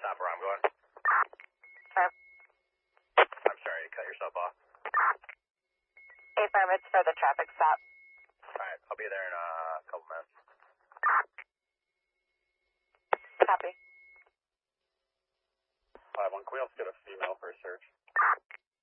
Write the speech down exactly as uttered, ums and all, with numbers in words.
stop where I'm going. Firm. I'm sorry, you cut yourself off. Affirm, it's for the traffic stop. Alright, I'll be there in a couple minutes. Copy. five one, can we also get a female for a search?